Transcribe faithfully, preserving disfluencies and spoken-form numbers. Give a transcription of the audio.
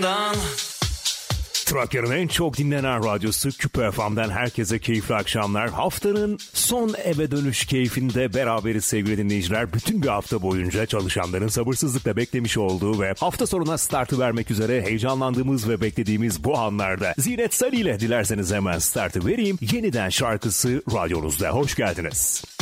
Trakya'nın en çok dinlenen radyosu Küpe F M'den herkese keyifli akşamlar. Haftanın son eve dönüş keyfinde beraberiz sevgili dinleyiciler. Bütün bir hafta boyunca çalışanların sabırsızlıkla beklemiş olduğu ve hafta sonuna startı vermek üzere heyecanlandığımız ve beklediğimiz bu anlarda Zinet Salih ile dilerseniz hemen startı vereyim. Yeniden şarkısı radyonuzda. Hoş geldiniz.